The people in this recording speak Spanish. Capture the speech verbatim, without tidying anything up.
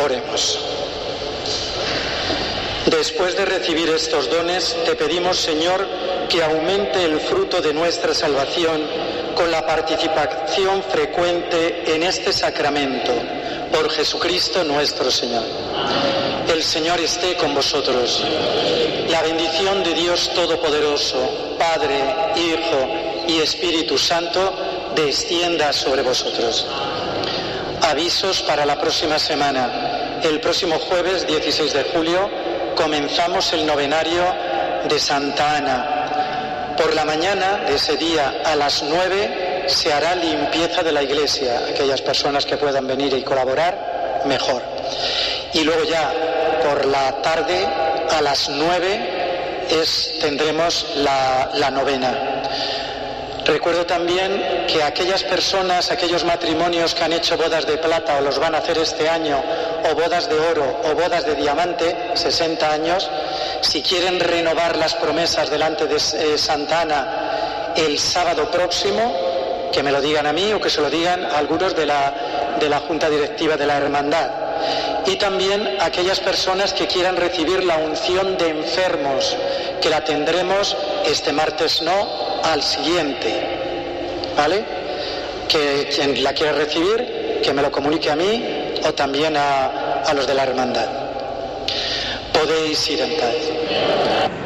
Oremos. Después de recibir estos dones, te pedimos, Señor, que aumente el fruto de nuestra salvación con la participación frecuente en este sacramento, por Jesucristo nuestro Señor. El Señor esté con vosotros. La bendición de Dios Todopoderoso, Padre, Hijo y Espíritu Santo, descienda sobre vosotros. Avisos para la próxima semana. El próximo jueves dieciséis de julio comenzamos el novenario de Santa Ana. Por la mañana de ese día a las nueve se hará limpieza de la iglesia. Aquellas personas que puedan venir y colaborar, mejor. Y luego ya por la tarde a las nueve es, tendremos la, la novena. Recuerdo también que aquellas personas, aquellos matrimonios que han hecho bodas de plata o los van a hacer este año, o bodas de oro o bodas de diamante, sesenta años, si quieren renovar las promesas delante de eh, Santa Ana el sábado próximo, que me lo digan a mí o que se lo digan a algunos de la, de la Junta Directiva de la Hermandad. Y también aquellas personas que quieran recibir la unción de enfermos, que la tendremos este martes no, al siguiente, ¿vale? Que quien la quiera recibir, que me lo comunique a mí o también a, a los de la hermandad. Podéis ir en paz.